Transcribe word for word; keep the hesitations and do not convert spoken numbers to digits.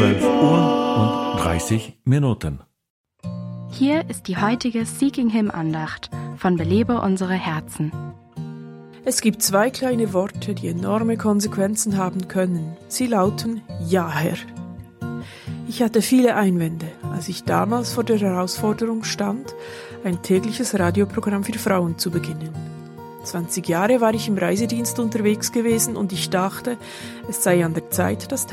zwölf Uhr und dreißig Minuten. Hier ist die heutige Seeking Him Andacht von Belebe unsere Herzen. Es gibt zwei kleine Worte, die enorme Konsequenzen haben können. Sie lauten Ja, Herr. Ich hatte viele Einwände, als ich damals vor der Herausforderung stand, ein tägliches Radioprogramm für Frauen zu beginnen. zwanzig Jahre war ich im Reisedienst unterwegs gewesen und ich dachte, es sei an der Zeit, das